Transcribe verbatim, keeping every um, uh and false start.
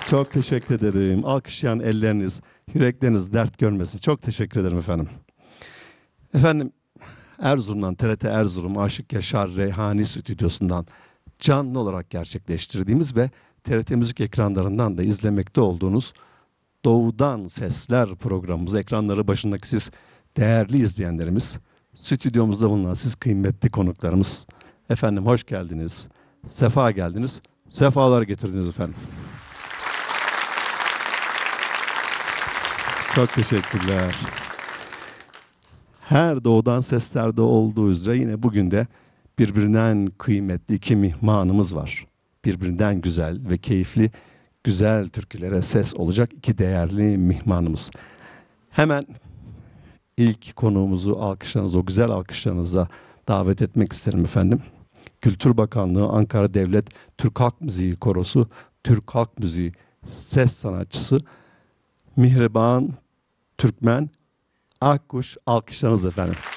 Çok teşekkür ederim. Alkışlayan elleriniz, yürekleriniz dert görmesin. Çok teşekkür ederim efendim. Efendim, Erzurum'dan, T R T Erzurum Aşık Yaşar Reyhani Stüdyosu'ndan canlı olarak gerçekleştirdiğimiz ve T R T Müzik ekranlarından da izlemekte olduğunuz Doğudan Sesler programımız, ekranları başındaki siz değerli izleyenlerimiz, stüdyomuzda bulunan siz kıymetli konuklarımız. Efendim hoş geldiniz, sefa geldiniz, sefalar getirdiniz efendim. Çok teşekkürler. Her Doğudan Sesler'de olduğu üzere yine bugün de birbirinden kıymetli iki mihmanımız var. Birbirinden güzel ve keyifli, güzel türkülere ses olacak iki değerli mihmanımız. Hemen ilk konuğumuzu alkışlarınızla, o güzel alkışlarınızla davet etmek isterim efendim. Kültür Bakanlığı Ankara Devlet Türk Halk Müziği Korosu, Türk Halk Müziği ses sanatçısı Mihriban Türkmen Akkuş, alkışlarınız efendim.